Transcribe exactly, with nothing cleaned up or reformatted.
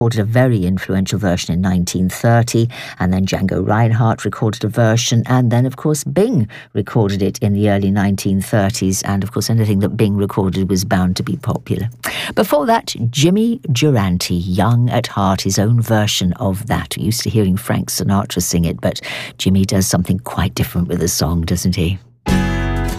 recorded a very influential version in nineteen thirty, and then Django Reinhardt recorded a version, and then, of course, Bing recorded it in the early nineteen thirties, and, of course, anything that Bing recorded was bound to be popular. Before that, Jimmy Durante, Young at Heart, his own version of that. We're used to hearing Frank Sinatra sing it, but Jimmy does something quite different with the song, doesn't he?